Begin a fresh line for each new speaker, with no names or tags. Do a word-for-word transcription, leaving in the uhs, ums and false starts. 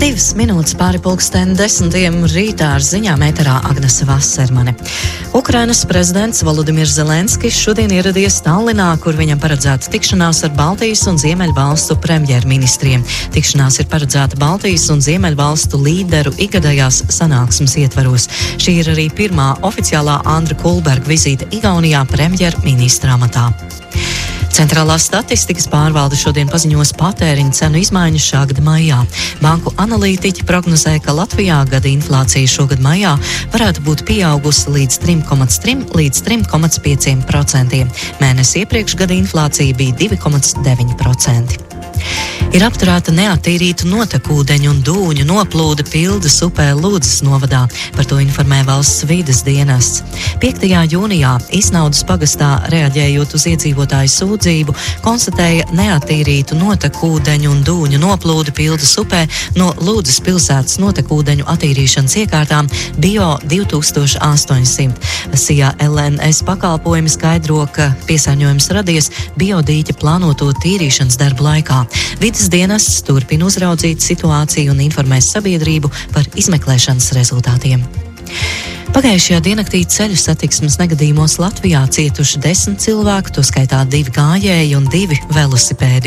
Divas minūtes pāri pulksteni desmitiem rītā ar ziņām ēterā Agnese Vasermane. Ukrainas prezidents Volodimirs Zelenskis šodien ieradies Tallinā, kur viņam paredzēta tikšanās ar Baltijas un Ziemeļvalstu premjerministriem. Tikšanās ir paredzēta Baltijas un Ziemeļvalstu līderu ikgadējās sanāksmes ietvaros. Šī ir arī pirmā oficiālā Andra Kulberga vizīte Igaunijā premjerministra amatā. Centrālā statistikas pārvalde šodien paziņos patēriņa cenu izmaiņu šā gada maijā. Banku analītiķi prognozē, ka Latvijā gada inflācija šogad maijā varētu būt pieaugusi līdz trim komats trim līdz trim komats pieci procenti. Mēnesi iepriekš gada inflācija bija divi komats deviņi procenti. Ir apturēta neattīrītu notekūdeņu un dūņu noplūde Pildas upē Lūdzes novadā. Par to informē valsts vides dienests. piektajā jūnijā Isnaudas pagastā, reaģējot uz iedzīvotāju sūdzību, konstatēja neattīrītu notekūdeņu un dūņu noplūdi Pildas upē no Lūdzes pilsētas notekūdeņu attīrīšanas iekārtām Bio divi tūkstoši astoņsimt. Sijā L N S pakalpojumi skaidro, ka piesārņojums radies biodīķa plānoto tīrīšanas darbu laikā. Vides dienests turpina uzraudzīt situāciju un informēs sabiedrību par izmeklēšanas rezultātiem. Pagājušajā diennaktī ceļu satiksmes negadījumos Latvijā cietuši desmit cilvēku, to skaitā divi gājēji un divi velosipēdi.